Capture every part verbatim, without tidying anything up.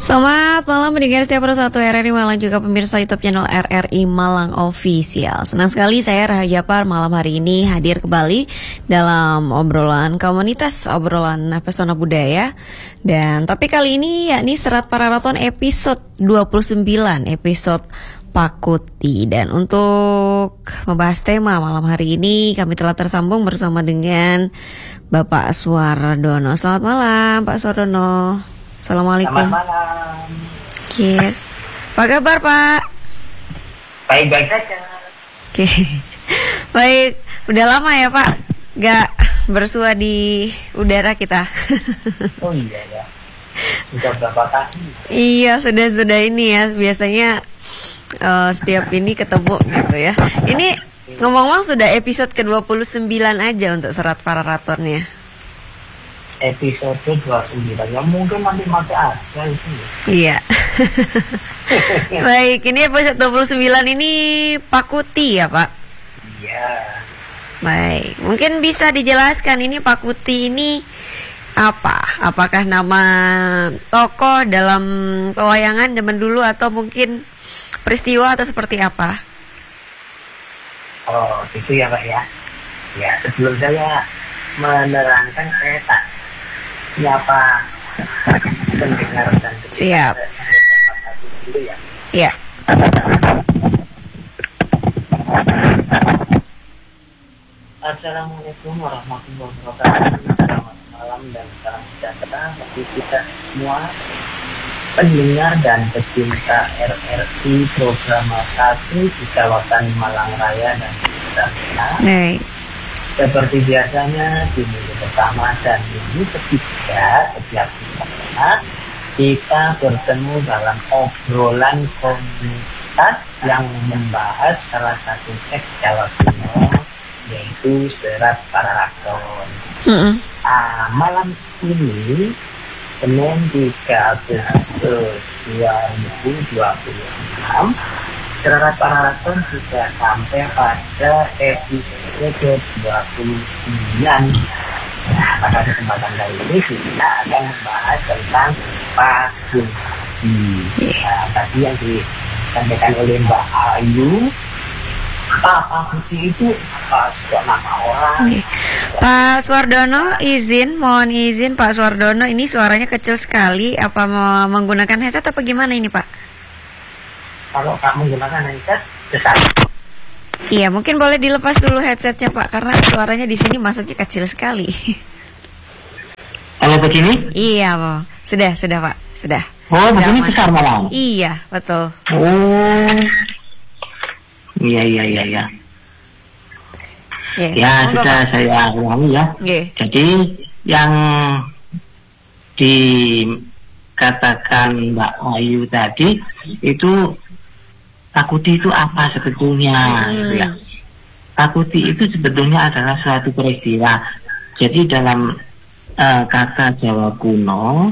Selamat malam pendengar setiap satu R R I Malang, juga pemirsa YouTube channel R R I Malang Official. Senang sekali saya Rahayu Japar malam hari ini hadir kembali dalam obrolan komunitas, obrolan pesona budaya. Dan topik kali ini yakni Serat Pararaton episode dua puluh sembilan, episode Pakuti. Dan untuk membahas tema malam hari ini kami telah tersambung bersama dengan Bapak Suwardono. Selamat malam Pak Suwardono. Assalamualaikum. Selamat malam. Yes. Apa kabar Pak? Baik-baik saja. Oke. Baik, udah lama ya Pak gak bersua di udara kita. Oh iya ya. Sudah berapa kali? Iya, sudah-sudah ini ya. Biasanya uh, setiap ini ketemu gitu ya. Ini ngomong-ngomong sudah episode ke dua puluh sembilan aja untuk Serat Pararatonnya. Episode dua puluh sembilan, ya mungkin nanti masih ada itu. Iya. Baik, ini episode dua puluh sembilan ini Pakuti ya Pak? Iya. Baik, mungkin bisa dijelaskan ini Pakuti ini apa? Apakah nama tokoh dalam pewayangan zaman dulu atau mungkin peristiwa atau seperti apa? Oh, gitu ya Pak ya. Ya, sebelum saya menerangkan, saya tak siapa pendengar dan siap dulu ya. Iya. Assalamualaikum warahmatullahi wabarakatuh. Selamat malam dan salam sejahtera bagi kita semua pendengar dan pecinta R R I program satu di kawasan Malang Raya dan sekitarnya. Baik. Seperti biasanya di minggu pertama dan minggu ketiga setiap kita kita bertemu dalam obrolan komunitas yang membahas salah satu teks Jawa kuno, yaitu Serat Pararaton. Mm-hmm. Ah, malam ini Senin tiga Agustus dua ribu dua puluh enam, Serat Pararaton sudah sampai pada episode dua puluh sembilan. Nah, pada kesempatan kali ini kita akan membahas tentang Pakuti. Nah, tadi yang disampaikan oleh Mbak Ayu, Pak Pakuti itu apa juga nama orang? Okay. Pak Suwardono, izin, mohon izin Pak Suwardono, ini suaranya kecil sekali. Apa mau menggunakan headset apa gimana ini Pak? Kalau Kak menggunakan headset, besar. Iya, mungkin boleh dilepas dulu headsetnya Pak, karena suaranya di sini masuknya kecil sekali. Kalau begini? Iya, Pak. Sudah, sudah Pak, sudah. Oh, sudah begini aman. besar malah. Iya, betul. Oh, iya iya iya iya. Yeah. Ya Monggo, sudah Pak. saya ulangi ya. Yeah. Jadi yang dikatakan Mbak Ayu tadi itu Pakuti itu apa sebetulnya, hmm. gitu ya. Pakuti itu sebetulnya adalah suatu peristiwa. Jadi dalam uh, kata Jawa kuno,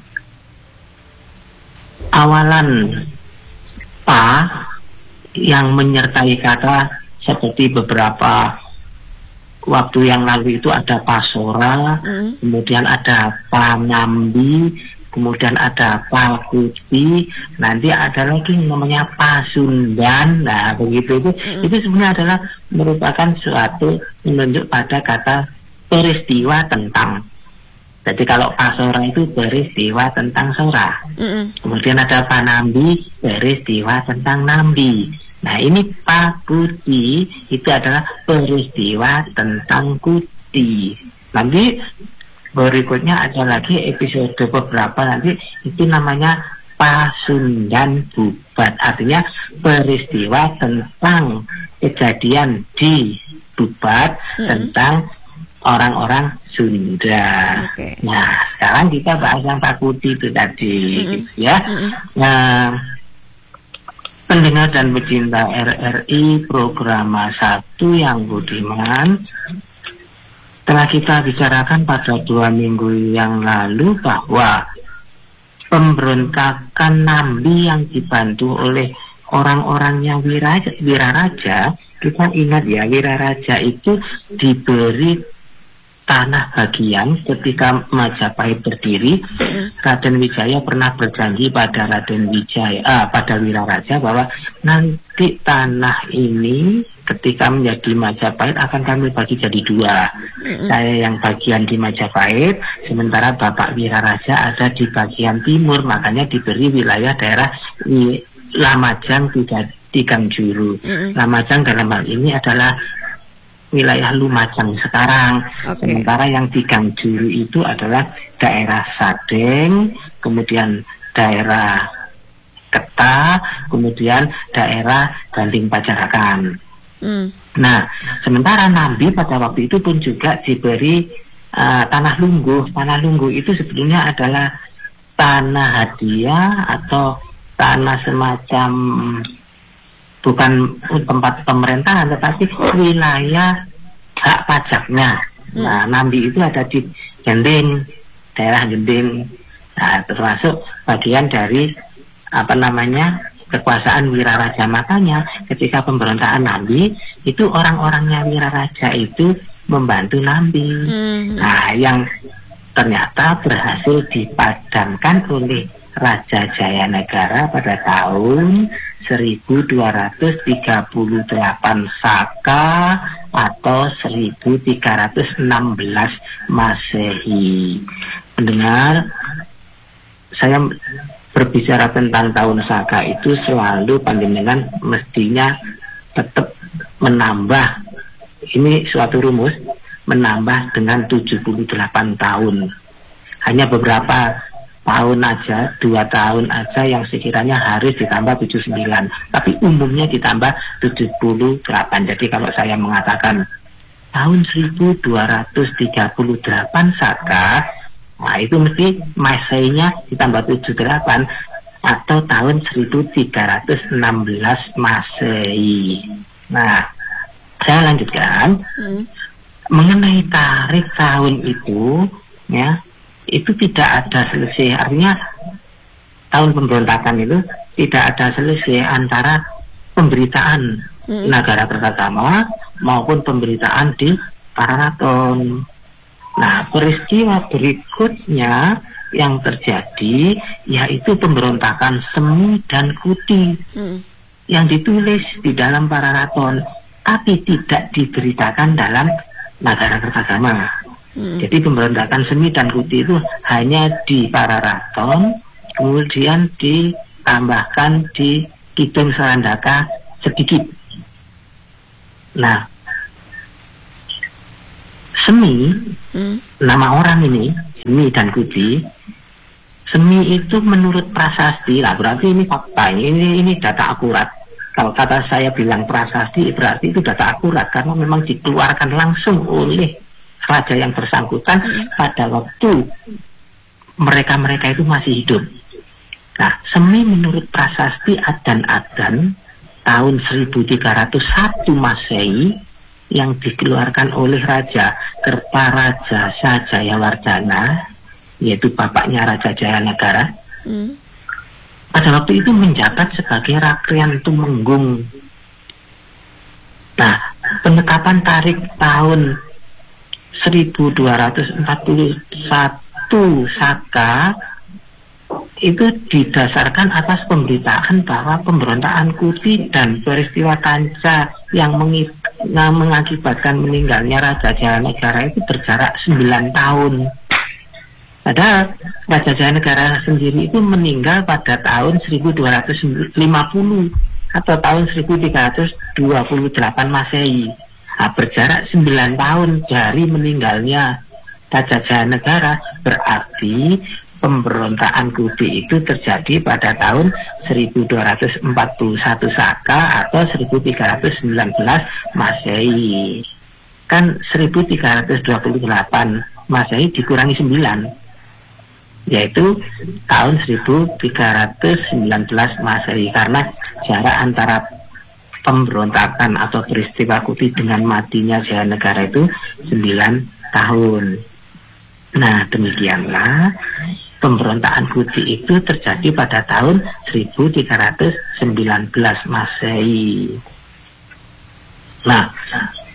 awalan pa yang menyertai kata seperti beberapa waktu yang lalu itu ada pasora, hmm. kemudian ada panambi, kemudian ada Pakuti, nanti ada lagi namanya Pasundan. Nah begitu itu mm. itu sebenarnya adalah merupakan suatu menunjuk pada kata peristiwa tentang. Jadi kalau Pasora itu peristiwa tentang sora, mm. kemudian ada Panambi, peristiwa tentang nambi. Nah ini Pakuti itu adalah peristiwa tentang kuti. Nanti berikutnya ada lagi episode beberapa nanti itu namanya Pasundan Bubat, artinya peristiwa tentang kejadian di Bubat, mm-hmm. tentang orang-orang Sunda. Okay. Nah sekarang kita bahas yang Pakuti itu tadi, mm-hmm. ya. Mm-hmm. Nah pendengar dan pecinta R R I program satu yang budiman, telah kita bicarakan pada dua minggu yang lalu bahwa pemberontakan Nambi yang dibantu oleh orang-orangnya Wiraraja, Wiraraja, kita ingat ya, Wiraraja itu diberi tanah bagian ketika Majapahit berdiri, Raden Wijaya pernah berjanji pada Raden Wijaya, ah, pada Wiraraja bahwa nanti tanah ini ketika menjadi Majapahit akan kami bagi jadi dua. Saya yang bagian di Majapahit, sementara Bapak Wiraraja ada di bagian timur, makanya diberi wilayah daerah Lamajang Tigang Juru. Lamajang dalam hal ini adalah wilayah Lumajang sekarang. Okay. Sementara yang Tigang Juru itu adalah daerah Sadeng, kemudian daerah Keta, kemudian daerah Ganding Pajarakan. Mm. Nah, sementara Nambi pada waktu itu pun juga diberi uh, tanah lungguh. Tanah lungguh itu sebetulnya adalah tanah hadiah atau tanah semacam bukan tempat pemerintahan, tetapi wilayah hak pajaknya. Hmm. Nah, Nambi itu ada di Gending, daerah Gending. Nah, termasuk bagian dari apa namanya kekuasaan Wiraraja. Makanya ketika pemberontakan Nambi itu orang-orangnya Wiraraja itu membantu Nambi. Hmm. Nah, yang ternyata berhasil dipadamkan oleh Raja Jayanegara pada tahun seribu dua ratus tiga puluh delapan Saka atau seribu tiga ratus enam belas Masehi. Mendengar, saya berbicara tentang tahun Saka itu selalu panjenengan mestinya tetap menambah, ini suatu rumus, menambah dengan tujuh puluh delapan tahun. Hanya beberapa tahun aja, dua tahun aja yang sekiranya harus ditambah tujuh puluh sembilan, tapi umumnya ditambah tujuh puluh delapan. Jadi kalau saya mengatakan tahun seribu dua ratus tiga puluh delapan Saka, nah itu mesti Maseinya ditambah tujuh puluh delapan atau tahun seribu tiga ratus enam belas Masehi. Nah, saya lanjutkan. hmm. Mengenai tarikh tahun itu, ya, itu tidak ada selesai. Artinya tahun pemberontakan itu tidak ada selesai antara pemberitaan hmm. Nagara Kertagama maupun pemberitaan di Pararaton. Nah, peristiwa berikutnya yang terjadi yaitu pemberontakan Semi dan Kuti hmm. yang ditulis di dalam Pararaton tapi tidak diberitakan dalam Nagara Kertagama. Hmm. Jadi pemberontakan Semi dan Kuti itu hanya di Pararaton, kemudian ditambahkan di Kidung Serandaka sedikit. Nah, Semi, hmm. nama orang ini, Semi dan Kuti, Semi itu menurut prasasti, lah berarti ini fakta, ini ini data akurat. Kalau kata saya bilang prasasti, berarti itu data akurat karena memang dikeluarkan langsung oleh raja yang bersangkutan pada waktu mereka-mereka itu masih hidup. Nah, Semi menurut prasasti Adan-Adan tahun seribu tiga ratus satu Masehi yang dikeluarkan oleh Raja Kertaraja Sajayawardhana, yaitu bapaknya Raja Jayanegara, hmm. pada waktu itu menjabat sebagai Rakrian Tumenggung. Nah, penetapan tarikh tahun seribu dua ratus empat puluh satu Saka itu didasarkan atas pemberitaan bahwa pemberontakan Kuti dan peristiwa Kanca yang mengit, nah, mengakibatkan meninggalnya Raja Jayanegara itu berjarak sembilan tahun. Padahal Raja Jayanegara sendiri itu meninggal pada tahun seribu dua ratus lima puluh atau tahun seribu tiga ratus dua puluh delapan Masehi. Nah, berjarak sembilan tahun dari meninggalnya Raja Jayanegara, berarti pemberontakan Kuti itu terjadi pada tahun seribu dua ratus empat puluh satu Saka atau seribu tiga ratus sembilan belas Masehi. Kan seribu tiga ratus dua puluh delapan Masehi dikurangi sembilan, yaitu tahun seribu tiga ratus sembilan belas Masehi, karena jarak antara pemberontakan atau peristiwa Kuti dengan matinya Jayanegara itu sembilan tahun. Nah, demikianlah pemberontakan Kuti itu terjadi pada tahun seribu tiga ratus sembilan belas Masehi. Nah,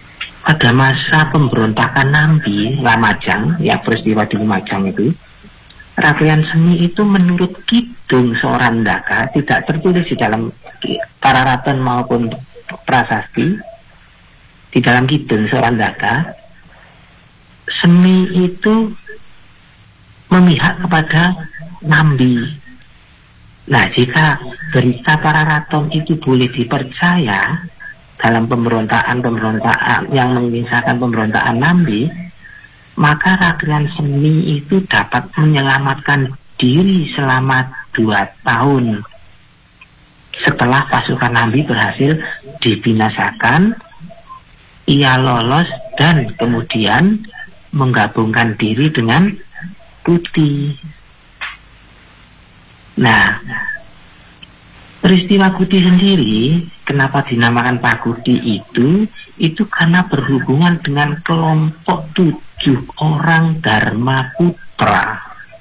pada masa pemberontakan Nambi Lamajang, ya peristiwa di Lumajang itu, ragaian seni itu menurut Kidung Sorandaka tidak tertulis di dalam Pararaton maupun prasasti. Di dalam Kidung Sorandaka, seni itu memihak kepada Nambi. Nah, jika berita Pararaton itu boleh dipercaya dalam pemberontakan-pemberontakan yang mengisahkan pemberontakan Nambi, maka ragaian seni itu dapat menyelamatkan diri selama dua tahun setelah pasukan Nambi berhasil dibinasakan. Ia lolos dan kemudian menggabungkan diri dengan Kuti. Nah, peristiwa Kuti sendiri, kenapa dinamakan Pakuti itu, itu karena berhubungan dengan kelompok tujuh orang Dharma Putra.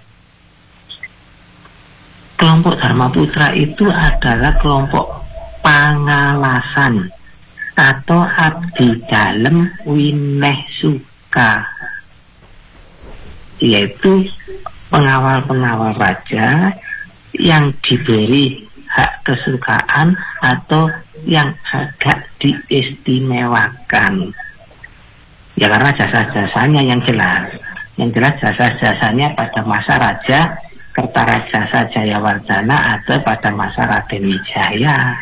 Kelompok Dharma Putra itu adalah kelompok Pangalasan atau abdi dalem Wineh Suka, yaitu pengawal-pengawal raja yang diberi hak kesukaan atau yang agak diistimewakan. Ya karena jasa-jasanya yang jelas, yang jelas jasa-jasanya pada masa Raja Kertarajasa Jayawardhana atau pada masa Raden Wijaya.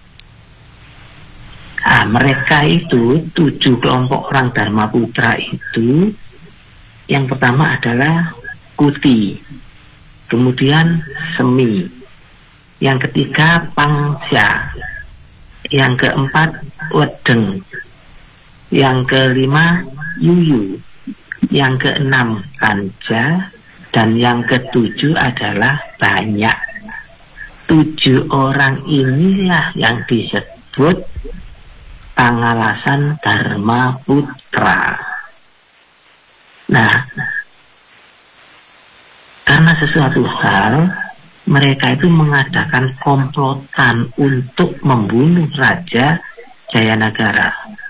Nah, mereka itu tujuh kelompok orang Dharma Putra itu, yang pertama adalah Kuti, kemudian Semi, yang ketiga Pangsya, yang keempat Wedeng, yang kelima Yuyu, yang keenam Kanja, dan yang ketujuh adalah Banyak. Tujuh orang inilah yang disebut Pangalasan Dharma Putra. Nah, karena sesuatu hal mereka itu mengadakan komplotan untuk membunuh Raja Jayanagara.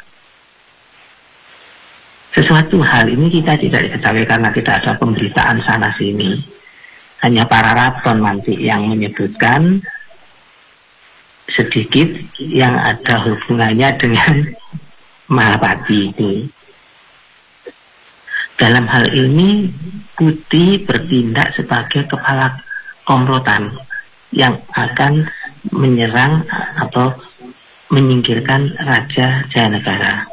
Sesuatu hal ini kita tidak diketahui karena tidak ada pemberitaan sana sini. Hanya Pararaton nanti yang menyebutkan sedikit yang ada hubungannya dengan Mahapati itu. Dalam hal ini Kuti bertindak sebagai kepala komplotan yang akan menyerang atau menyingkirkan Raja Jayanagara.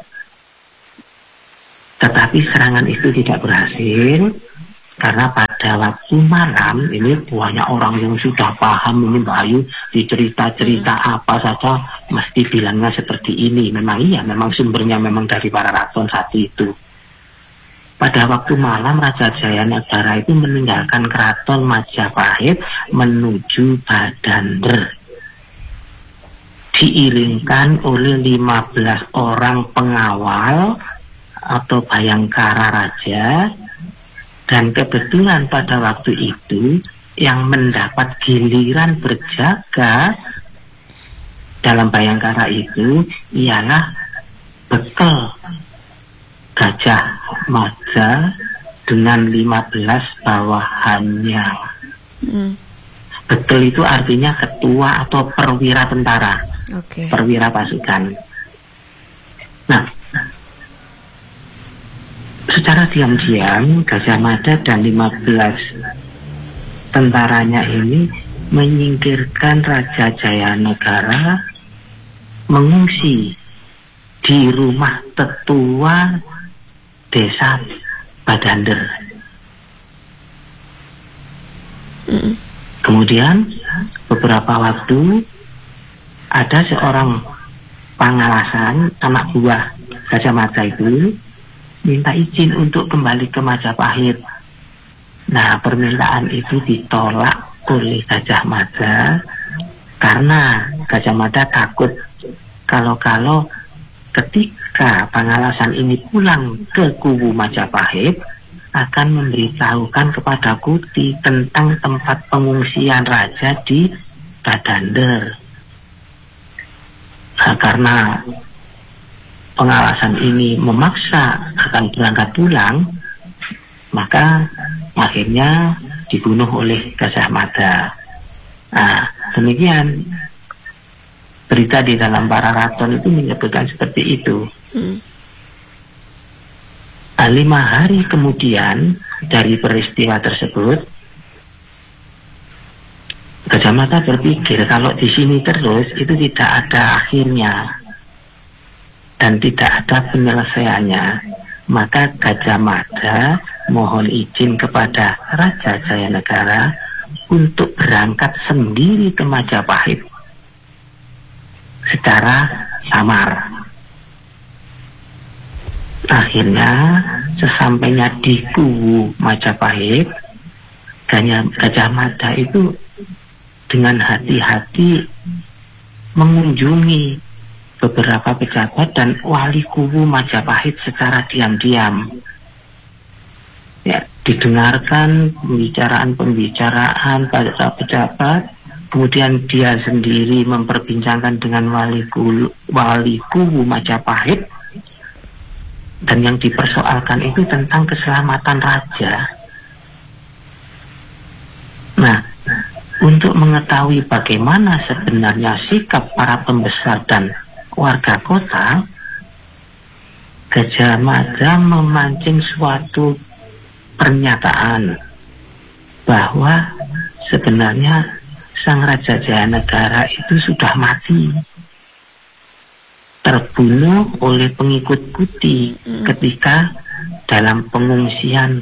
Tetapi serangan itu tidak berhasil karena pada waktu malam ini banyak orang yang sudah paham ini Mbak Ayu, di cerita-cerita hmm. apa saja mesti bilangnya seperti ini. Memang iya, memang sumbernya memang dari Pararaton saat itu. Pada waktu malam Raja Jayanagara itu meninggalkan keraton Majapahit menuju Badander, diiringkan oleh lima belas orang pengawal atau Bayangkara Raja. Dan kebetulan pada waktu itu yang mendapat giliran berjaga dalam Bayangkara itu ialah Bekel Gajah Mada dengan lima belas bawahannya. Hmm. Bekel itu artinya ketua atau perwira tentara, okay. perwira pasukan. Nah, secara diam-diam Gajah Mada dan lima belas tentaranya ini menyingkirkan Raja Jayanagara, mengungsi di rumah tetua desa Badander. Mm. Kemudian beberapa waktu ada seorang Pangalasan, anak buah Gajah Mada itu minta izin untuk kembali ke Majapahit. Nah, permintaan itu ditolak oleh Gajah Mada karena Gajah Mada takut kalau-kalau ketika Pangalasan ini pulang ke kubu Majapahit akan memberitahukan kepada Kuti tentang tempat pengungsian raja di Badander. Nah, karena pengawasan ini memaksa akan berangkat pulang, maka akhirnya dibunuh oleh Gajah Mada. Nah, demikian berita di dalam Pararaton itu menyebutkan seperti itu. Hmm. Nah, lima hari kemudian dari peristiwa tersebut, Gajah Mada berpikir kalau di sini terus itu tidak ada akhirnya dan tidak ada penyelesaiannya. Maka Gajah Mada mohon izin kepada Raja Jayanegara untuk berangkat sendiri ke Majapahit secara samar. Akhirnya sesampainya di Kuwu Majapahit, Gajah Mada itu dengan hati-hati mengunjungi beberapa pejabat dan wali Kuwu Majapahit secara diam-diam. Ya, didengarkan pembicaraan-pembicaraan pada pejabat, kemudian dia sendiri memperbincangkan dengan wali Kuwu, wali Kuwu Majapahit. Dan yang dipersoalkan itu tentang keselamatan raja. Nah, untuk mengetahui bagaimana sebenarnya sikap para pembesar dan warga kota, Gajah Mada memancing suatu pernyataan bahwa sebenarnya Sang Raja Jayanegara itu sudah mati, terbunuh oleh pengikut Kuti mm. ketika dalam pengungsian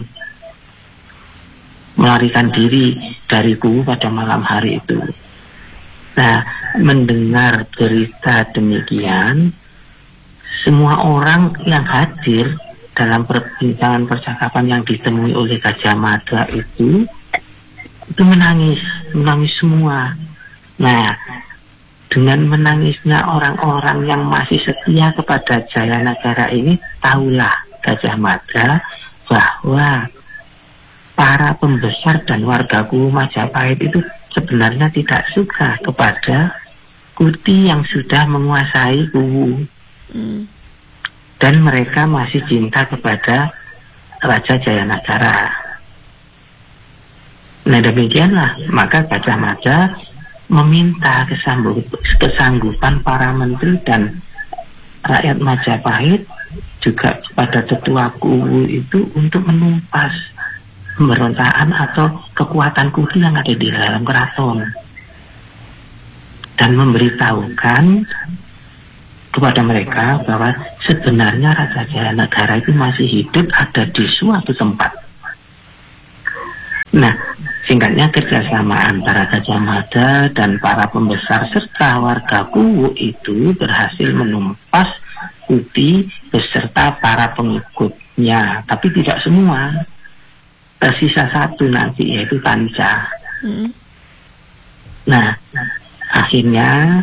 melarikan diri dari Kuwu pada malam hari itu. Nah, mendengar berita demikian, semua orang yang hadir dalam perbincangan percakapan yang ditemui oleh Gajah Mada itu itu menangis, menangis semua. Nah, dengan menangisnya orang-orang yang masih setia kepada Jayanegara ini, tahulah Gajah Mada bahwa para pembesar dan warga Kuwu Majapahit itu sebenarnya tidak suka kepada Kuti yang sudah menguasai Kuwu. Hmm. Dan mereka masih cinta kepada Raja Jayanegara. Nah, demikianlah maka Gajah Mada meminta kesanggupan para menteri dan rakyat Majapahit juga pada tetua Kuwu itu untuk menumpas pemberontakan atau kekuatan Kuti yang ada di dalam keraton dan memberitahukan kepada mereka bahwa sebenarnya Raja Jayanegara itu masih hidup, ada di suatu tempat. Nah, singkatnya kerjasama antara Gajah Mada dan para pembesar serta warga Kuwu itu berhasil menumpas Kuti beserta para pengikutnya, tapi tidak semua. Tersisa satu nanti, yaitu Kanca. Hmm. Nah, akhirnya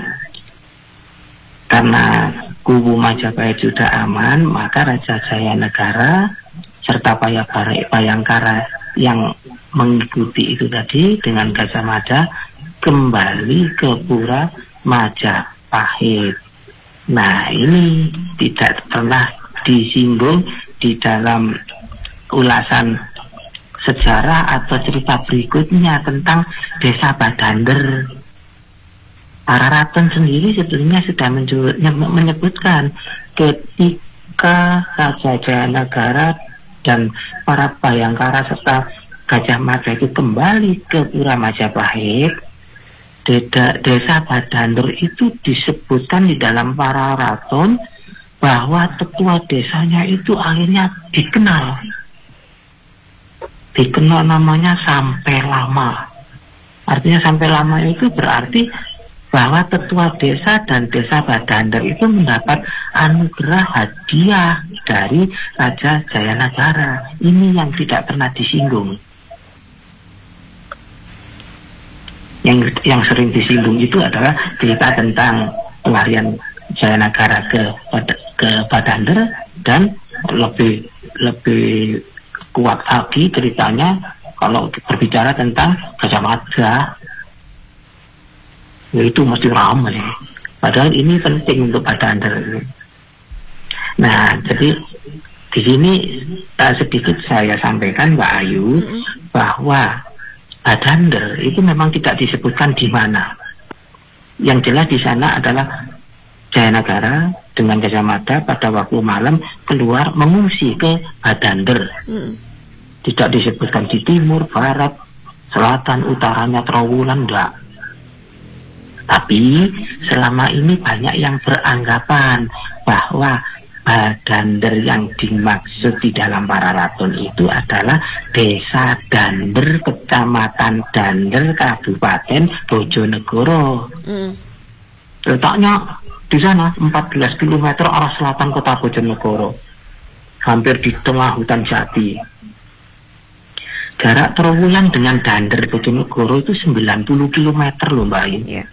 karena Kuwu Majapahit sudah aman, maka Raja Jayanegara serta Bayangkara yang mengikuti itu tadi dengan Gajah Mada kembali ke Pura Majapahit. Nah, ini tidak pernah disinggung di dalam ulasan sejarah atau cerita berikutnya tentang Desa Badander. Pararaton sendiri sebetulnya sudah menyebutkan ketika Raja Jayanegara dan para Bayangkara serta Gajah Mada itu kembali ke Pura Majapahit, Desa Badander itu disebutkan di dalam Pararaton bahwa tetua desanya itu akhirnya dikenal. Dikenal namanya Sampai Lama. Artinya Sampai Lama itu berarti bahwa tetua desa dan Desa Badander itu mendapat anugerah hadiah dari Raja Jayanegara. Ini yang tidak pernah disinggung. Yang yang sering disinggung itu adalah cerita tentang pelarian Jayanegara ke ke Badander, dan lebih lebih kuat lagi ceritanya kalau berbicara tentang Gajah Mada. Ya, itu mesti ramai. Padahal ini penting untuk Badander. Nah, jadi di sini uh, sedikit saya sampaikan Mbak Ayu mm-hmm. bahwa Badander itu memang tidak disebutkan di mana. Yang jelas di sana adalah Jayanagara dengan Gajah Mada pada waktu malam keluar mengungsi ke Badander. Mm. Tidak disebutkan di timur, barat, selatan, utaranya, Trowulan, enggak. Tapi selama ini banyak yang beranggapan bahwa Badander yang dimaksud di dalam Pararaton itu adalah Desa Dander, Kecamatan Dander, Kabupaten Bojonegoro. Mm. Letaknya di sana empat belas kilometer arah selatan kota Bojonegoro, hampir di tengah hutan jati. Jarak Trowulan dengan Dander Bojonegoro itu sembilan puluh kilometer loh Mbak Ayu. Yeah.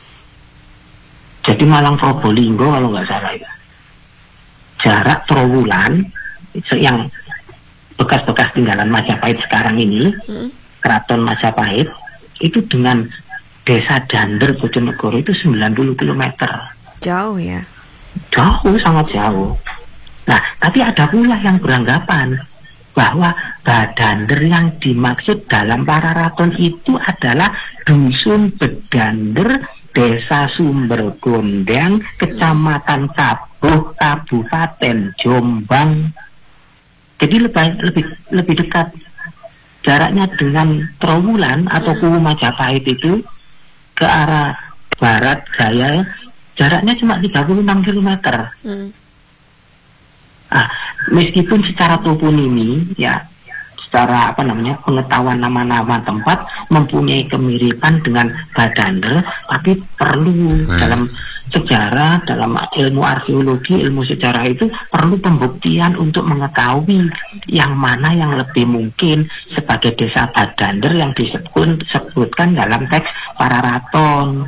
Jadi Malang Probolinggo kalau nggak salah ya. Jarak Trowulan yang bekas-bekas tinggalan Majapahit sekarang ini, hmm. Keraton Majapahit, itu dengan Desa Dander Bojonegoro itu sembilan puluh kilometer. Jauh ya? Jauh, sangat jauh. Nah, tapi ada pula yang beranggapan bahwa Badander yang dimaksud dalam Pararaton itu adalah Dusun Bedander, Desa Sumber Gondang, Kecamatan Kabuh, Kabupaten Jombang. Jadi lebih lebih lebih dekat jaraknya dengan Trowulan atau Kuwu Majapahit itu ke arah barat Jaya, jaraknya cuma tiga puluh enam kilometer. Hmm. Ah, meskipun secara toponimi ya, secara apa namanya pengetahuan nama-nama tempat mempunyai kemiripan dengan Badander, tapi perlu hmm. dalam sejarah, dalam ilmu arkeologi, ilmu sejarah itu perlu pembuktian untuk mengetahui yang mana yang lebih mungkin sebagai desa Badander yang disebut sebutkan dalam teks Pararaton.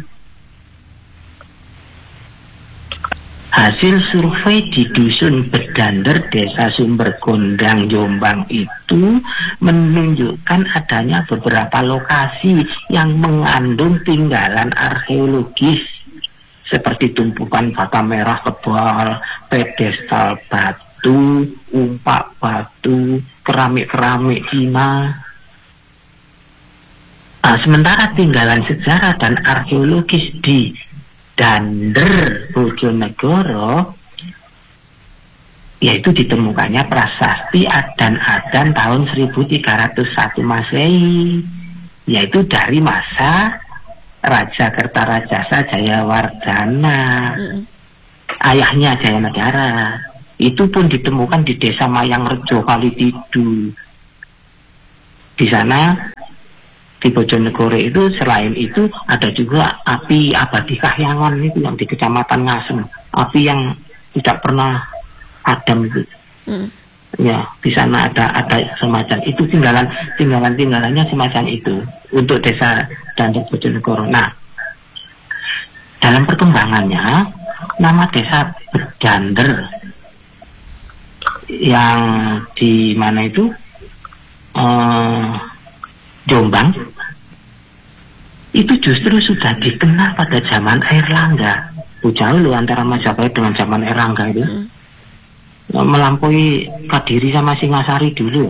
Hasil survei di Dusun Bedander, Desa Sumber Gondang, Jombang itu menunjukkan adanya beberapa lokasi yang mengandung tinggalan arkeologis seperti tumpukan bata merah tebal, pedestal batu, umpak batu, keramik-keramik Cina. Nah, sementara tinggalan sejarah dan arkeologis di Dander Bojonegoro yaitu ditemukannya prasasti Adan-Adan tahun seribu tiga ratus satu Masehi, yaitu dari masa Raja Kertarajasa Jayawardhana, mm. ayahnya Jayanagara. Itu pun ditemukan di Desa Mayangrejo Kalitidu. Di sana di Bojonegoro itu selain itu ada juga api abadi Kahyangan itu yang di Kecamatan Ngasem, api yang tidak pernah padam itu. Mm. Ya, di sana ada ada semacam itu tinggalan tinggalan tinggalannya semacam itu untuk desa Dander Bojonegoro. Nah, dalam perkembangannya nama desa Bedander yang di mana itu uh, Jombang itu justru sudah dikenal pada zaman Airlangga. Jauh loh antara Majapahit dengan zaman Airlangga itu. Mm. Melampaui Kadiri sama Singasari dulu.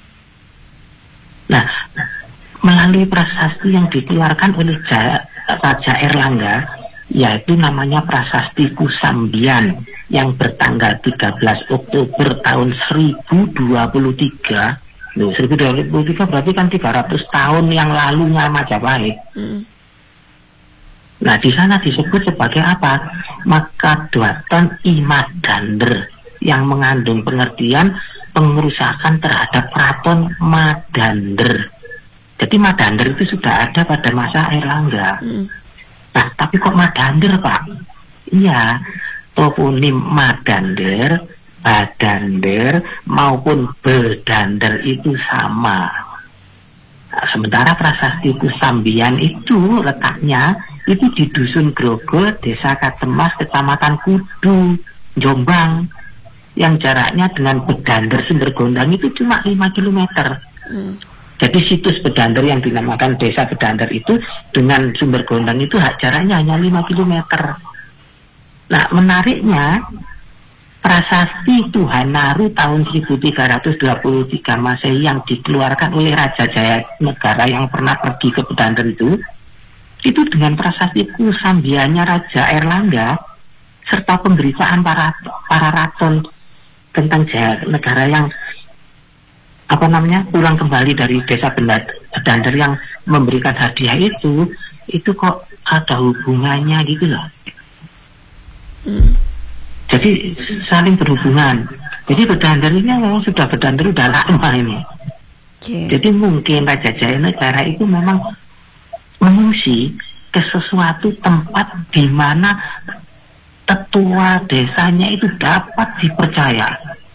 Nah, melalui prasasti yang dikeluarkan oleh Raja Airlangga, yaitu namanya Prasasti Kusambian yang bertanggal tiga belas Oktober tahun seribu dua puluh tiga. Loh, seribu dua puluh tiga berarti kan tiga ratus tahun yang lalunya Majapahit. Hmm. Nah, di sana disebut sebagai apa? Makaduaton Imadander, yang mengandung pengertian pengerusakan terhadap keraton Madander. Jadi Madander itu sudah ada pada masa Airlangga. Hmm. Nah, tapi kok Madander, Pak? Iya, toponim Madander, Badander maupun Bedander itu sama. Nah, sementara prasasti Kusambian itu letaknya itu di Dusun Grogol, Desa Katemas, Kecamatan Kudu, Jombang, yang jaraknya dengan Bedander Sumber Gondang itu cuma lima kilometer. Hmm. Jadi situs Bedander yang dinamakan Desa Bedander itu dengan Sumber Gondang itu jaraknya hanya lima kilometer. Nah, menariknya prasasti Tuhan Naru tahun seribu tiga ratus dua puluh tiga Masehi yang dikeluarkan oleh Raja Jaya Negara yang pernah pergi ke Bedander itu, itu dengan prasasti Kusambianya Raja Erlangga serta pemberitaan para para raton tentang Jaya Negara yang apa namanya pulang kembali dari desa Bedander yang memberikan hadiah itu, itu kok ada hubungannya gitu loh. Hmm. Jadi saling berhubungan. Jadi Bedander ini memang sudah Bedander udah lama ini. Okay. Jadi mungkin Raja Jaya Negara itu memang mengungsi ke sesuatu tempat di mana tetua desanya itu dapat dipercaya.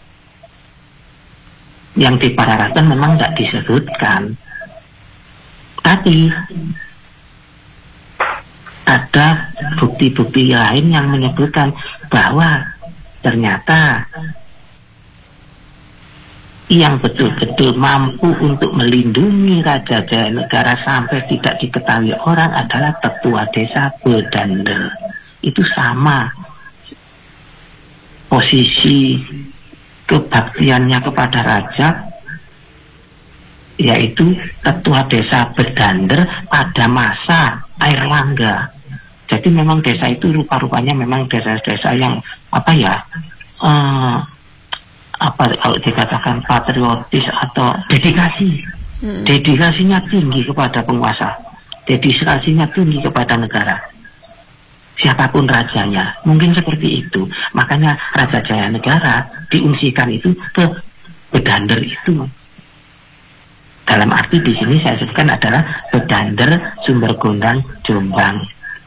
Yang di Pararaton memang tidak disebutkan, tapi ada bukti-bukti lain yang menyebutkan bahwa ternyata yang betul-betul mampu untuk melindungi Raja Jaya Negara sampai tidak diketahui orang adalah tetua desa Bedander. Itu sama posisi kebaktiannya kepada raja, yaitu tetua desa Bedander pada masa Airlangga. Jadi memang desa itu rupa-rupanya memang desa-desa yang apa ya, uh, apa kalau dikatakan patriotis atau dedikasi, hmm. dedikasinya tinggi kepada penguasa, dedikasinya tinggi kepada negara. Siapapun rajanya, mungkin seperti itu. Makanya Raja Jaya Negara diungsikan itu ke Bedander itu. Dalam arti di sini saya sebutkan adalah Bedander Sumbergondang Jombang.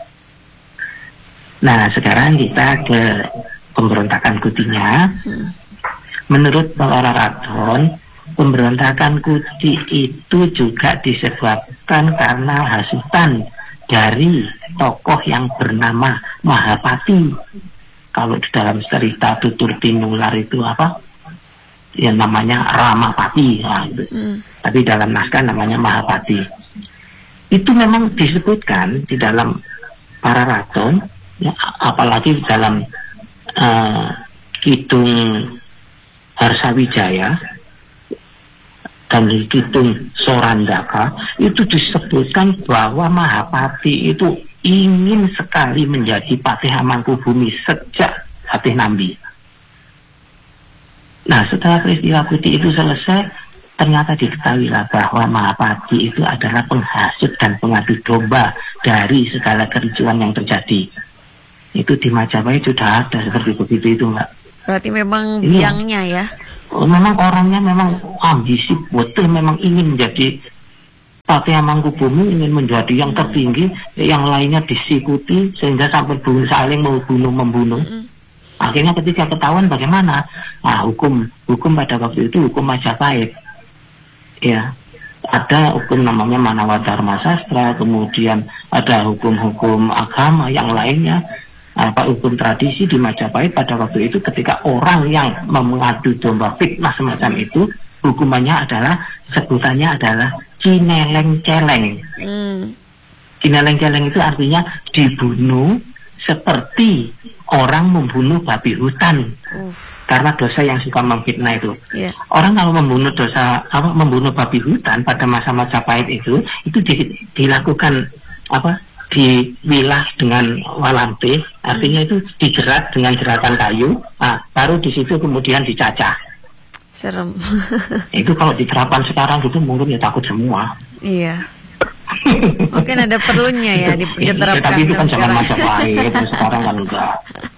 Nah, sekarang kita ke pemberontakan Kutinya. Menurut Pararaton, pemberontakan Kuti itu juga disebabkan karena hasutan dari tokoh yang bernama Mahapati. Kalau di dalam cerita Tutur Tinular itu apa? Ya namanya Ramapati. Nah, itu. Mm. Tapi dalam naskah namanya Mahapati. Itu memang disebutkan di dalam Pararaton, ya, apalagi di dalam uh, Kidung Harsawijaya dan di Kidung Sorandaka itu disebutkan bahwa Mahapati itu ingin sekali menjadi Patih Hamangkubumi sejak Patih Nambi. Nah, setelah peristiwa Kuti itu selesai, ternyata diketahuilah bahwa Mahapati itu adalah penghasut dan pengadu domba dari segala kericuan yang terjadi. Itu di Majapahit sudah ada seperti begitu itu, Mbak. Berarti memang biangnya ya? Memang orangnya memang ambisi, betul memang ingin menjadi Patih Hamangkubumi, ingin menjadi yang tertinggi, yang lainnya disikuti sehingga sampai bunuh, saling mau bunuh membunuh. Mm-hmm. Akhirnya ketika ketahuan bagaimana? Nah, hukum hukum pada waktu itu hukum Majapahit. Ya, ada hukum namanya Manawadharma Sastra, kemudian ada hukum-hukum agama yang lainnya. Apa hukum tradisi di Majapahit pada waktu itu ketika orang yang mengadu domba fitnah semacam itu, hukumannya adalah, sebutannya adalah cineleng-celeng. Hmm. Cineleng-celeng itu artinya dibunuh seperti orang membunuh babi hutan. Uf. Karena dosa yang suka memfitnah itu. Yeah. Orang kalau membunuh dosa apa membunuh babi hutan pada masa Majapahit itu itu di, dilakukan apa? Diwilah dengan walampe, artinya hmm. itu dijerat dengan jeratan kayu, nah, baru di situ kemudian dicacah. Serem. Itu kalau diterapkan sekarang gitu mungkin ya takut semua. Iya. Mungkin ada perlunya ya diterapkan. Ya, tapi itu kan zaman Majapahit, sekarang kan enggak.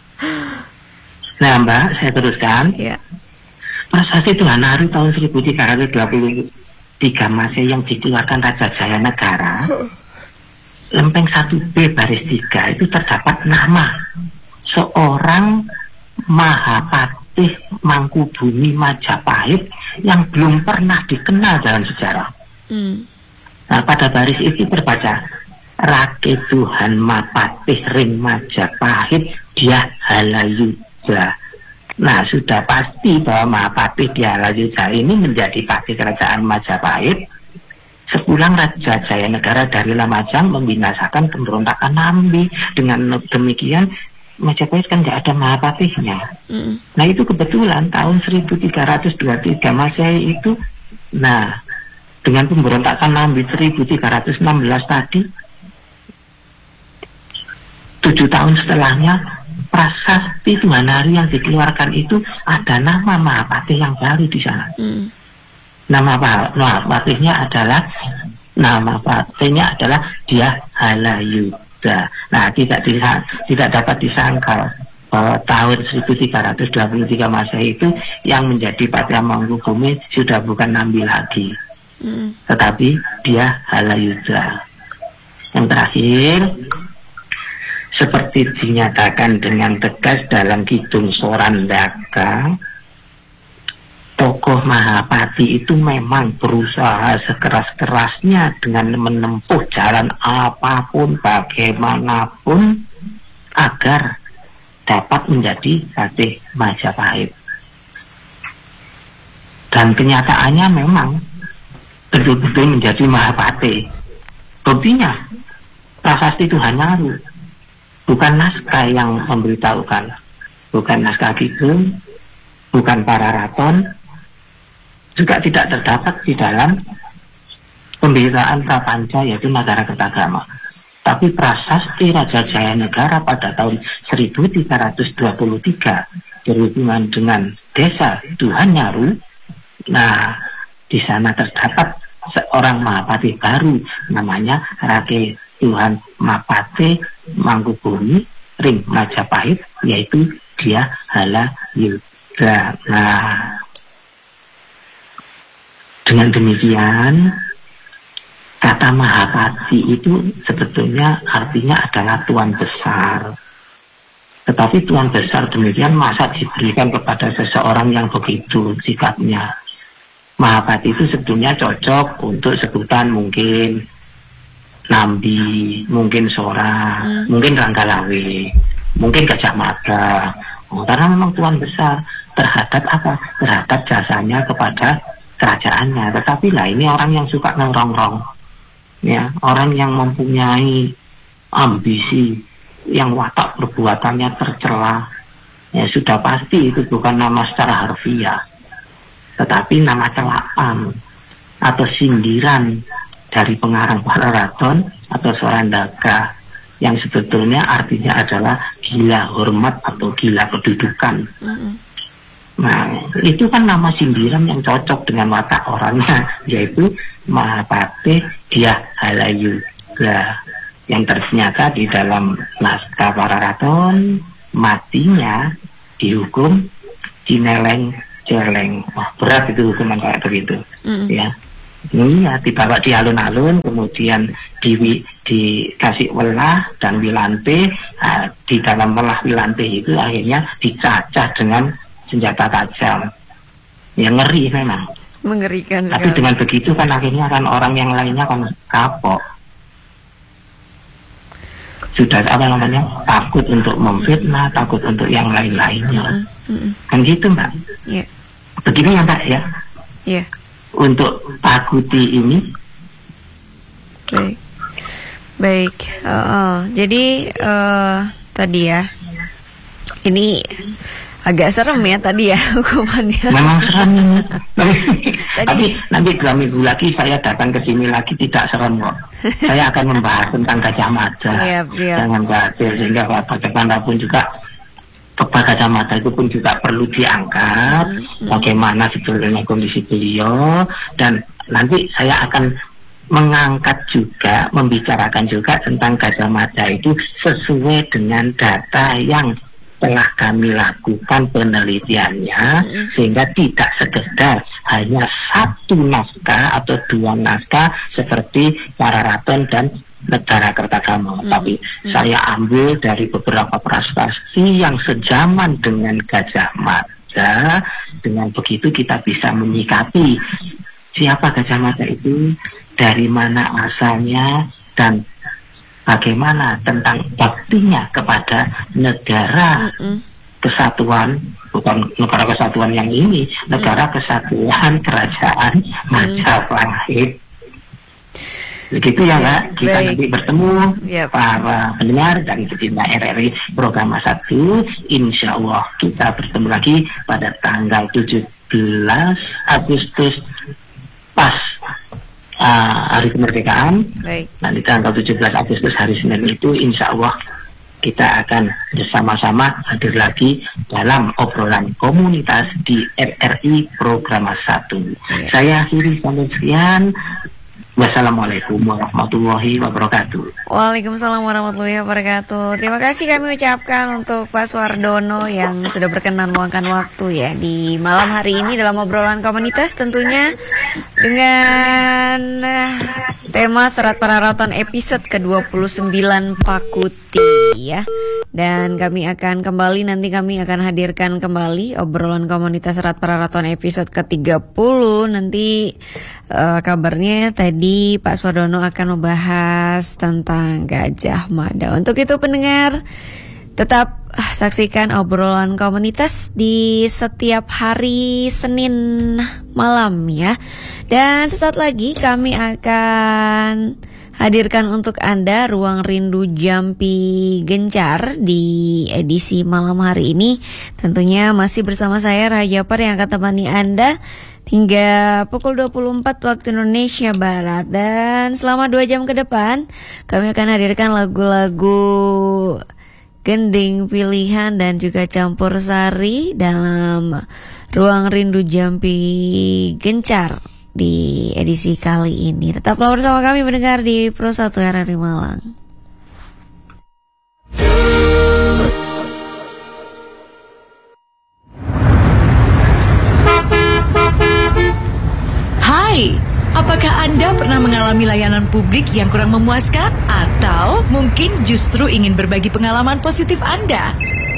Nah, Mbak, saya teruskan. Iya. Prasasti Tuhan Naru tahun seribu tiga ratus dua puluh tiga Masehi yang dikeluarkan Raja Jaya Negara. Lempeng satu B baris tiga itu terdapat nama seorang Mahapatih Mangkubumi Majapahit yang belum pernah dikenal dalam sejarah. Hmm. Nah, pada baris itu terbaca Rake Tuhan Mapatih Ring Majapahit Dia Halayuja. Nah, sudah pasti bahwa Mahapatih Dia Halayuja ini menjadi patih kerajaan Majapahit sepulang Raja Jaya Negara dari Lamajang membinasakan pemberontakan Nambi. Dengan demikian Majapahit kan nggak ada Mahapatihnya. Mm. Nah itu kebetulan tahun seribu tiga ratus dua puluh tiga Masehi itu, nah dengan pemberontakan Nambit seribu tiga ratus enam belas tadi, tujuh tahun setelahnya prasasti Tuhan Hari yang dikeluarkan itu ada nama Mahapatih yang baru di sana. Mm. Nama Mahapatihnya adalah nama Mahapatihnya adalah Dia Halayudha. Nah, tidak disa, tidak dapat disangkal bahwa tahun seribu tiga ratus dua puluh tiga Masehi itu yang menjadi Patih Mangkubumi sudah bukan Nambi lagi, mm. tetapi Dia Halayudha. Yang terakhir, seperti dinyatakan dengan tegas dalam Kidung Sorandaka, tokoh Mahapati itu memang berusaha sekeras-kerasnya dengan menempuh jalan apapun, bagaimanapun, agar dapat menjadi Patih Majapahit. Dan kenyataannya memang betul-betul menjadi Mahapati. Buktinya, prasasti Tuhan Nyaru, bukan naskah yang memberitahukan, bukan naskah Kidung, bukan para raton, juga tidak terdapat di dalam pemberitaan Prapanca, yaitu Nagara Kertagama. Tapi prasasti Raja Jayanegara pada tahun seribu tiga ratus dua puluh tiga berhubungan dengan desa Tuhan Nyaru. Nah, di sana terdapat seorang Mahapati baru, namanya Rake Tuhan Mapate Mangkubumi Ring Majapahit, yaitu Dia Halayudha. Nah, dengan demikian, kata Mahapati itu sebetulnya artinya adalah Tuan Besar. Tetapi Tuan Besar demikian masa diberikan kepada seseorang yang begitu sikapnya. Mahapati itu sebetulnya cocok untuk sebutan mungkin Nambi, mungkin Sora, hmm. mungkin Ranggalawe, mungkin Gajah Mada. Oh, karena memang Tuan Besar terhadap apa? Terhadap jasanya kepada kerajaannya. Tetapi lah ini orang yang suka ngerongrong, ya, orang yang mempunyai ambisi, yang watak perbuatannya tercela, ya sudah pasti itu bukan nama secara harfiah, tetapi nama celaan atau sindiran dari pengarang para raton atau Sorandaka, yang sebetulnya artinya adalah gila hormat atau gila kedudukan. Mm-hmm. Nah, itu kan nama sindiran yang cocok dengan watak orangnya, yaitu Mahapati Dia Halayudha, yang ternyata di dalam naskah para raton matinya dihukum cineleng celeng. Wah, berat itu hukuman kayak begitu. Mm. Ya, iya, dibawa di alun-alun, kemudian di dikasih welah dan wilante. Nah, di dalam welah wilante itu akhirnya dicacah dengan senjata tajam. Yang ngeri memang. Mengerikan sekali. Tapi dengan begitu kan akhirnya kan orang yang lainnya kan kapok. Sudah apa namanya? Takut untuk memfitnah, takut untuk yang lain-lainnya. Mm-hmm. Mm-hmm. Kan gitu, Mbak. Iya. Yeah. Begini ya, Mbak ya. Iya. Yeah. Untuk takuti ini. Baik. Baik. Uh, jadi uh, tadi ya. Ini agak serem ya tadi ya hukumannya. Memang serem. Tapi nanti dua minggu lagi saya datang ke sini lagi tidak serem kok. Saya akan membahas tentang Gajah Mada. Siap, siap. Jangan khawatir, sehingga bagaimanapun juga Gajah Mada itu pun juga perlu diangkat. Hmm. Bagaimana sebetulnya kondisi beliau, dan nanti saya akan mengangkat juga, membicarakan juga tentang Gajah Mada itu sesuai dengan data yang telah kami lakukan penelitiannya, mm-hmm. sehingga tidak sekedar hanya satu naskah atau dua naskah seperti para raton dan Negara Kertagama, mm-hmm. tapi mm-hmm. saya ambil dari beberapa prasasti yang sejaman dengan Gajah Mada. Dengan begitu kita bisa menyikapi siapa Gajah Mada itu, dari mana asalnya, dan bagaimana tentang baktinya kepada negara Mm-mm. kesatuan, bukan negara kesatuan yang ini, negara mm. kesatuan kerajaan Majapahit. Begitu ya Mbak, kita Baik. nanti bertemu Yep. para pendengar dari setindak R R I Program satu. Insya Allah kita bertemu lagi pada tanggal tujuh belas Agustus pas uh, hari kemerdekaan. Baik. Nanti tanggal tujuh belas Agustus hari Senin itu insya Allah kita akan bersama-sama hadir lagi dalam obrolan komunitas di R R I Program satu. Yeah. Saya akhiri sampai sekian. Wassalamualaikum warahmatullahi wabarakatuh. Waalaikumsalam warahmatullahi wabarakatuh. Terima kasih kami ucapkan untuk Pak Suardono yang sudah berkenan meluangkan waktu ya di malam hari ini dalam obrolan komunitas, tentunya dengan eh, tema Serat Pararaton episode ke dua puluh sembilan Pakuti ya. Dan kami akan kembali, nanti kami akan hadirkan kembali obrolan komunitas Serat Pararaton episode ke tiga puluh. Nanti uh, kabarnya tadi Pak Suardono akan membahas tentang Gajah Mada. Untuk itu pendengar, tetap saksikan obrolan komunitas di setiap hari Senin malam ya. Dan sesaat lagi kami akan hadirkan untuk Anda Ruang Rindu Jampi Gencar di edisi malam hari ini. Tentunya masih bersama saya Raja Par yang akan temani Anda hingga pukul dua puluh empat waktu Indonesia Barat. Dan selama dua jam ke depan kami akan hadirkan lagu-lagu gending pilihan dan juga campur sari dalam Ruang Rindu Jampi Gencar di edisi kali ini. Tetaplah bersama kami mendengar di Pro satu R R I Malang. Hai, apakah Anda pernah mengalami layanan publik yang kurang memuaskan? Atau mungkin justru ingin berbagi pengalaman positif Anda?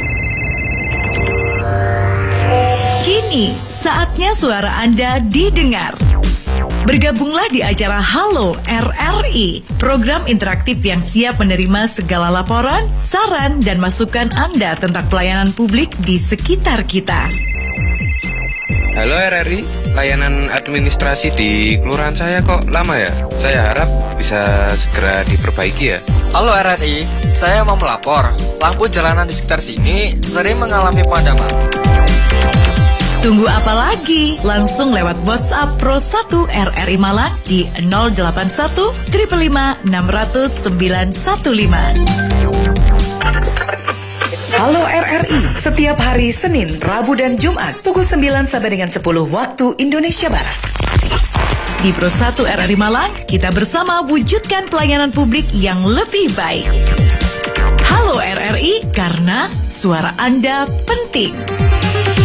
Kini, saatnya suara Anda didengar. Bergabunglah di acara Halo R R I, program interaktif yang siap menerima segala laporan, saran, dan masukan Anda tentang pelayanan publik di sekitar kita. Halo R R I, layanan administrasi di kelurahan saya kok lama ya? Saya harap bisa segera diperbaiki ya. Halo R R I, saya mau melapor. Lampu jalanan di sekitar sini sering mengalami pemadaman. Tunggu apa lagi? Langsung lewat WhatsApp Pro satu R R I Malang di nol delapan satu lima lima enam nol nol sembilan satu lima. Halo R R I, setiap hari Senin, Rabu, dan Jumat pukul sembilan sampai dengan sepuluh waktu Indonesia Barat. Di Pro satu R R I Malang, kita bersama wujudkan pelayanan publik yang lebih baik. Halo R R I, karena suara Anda penting.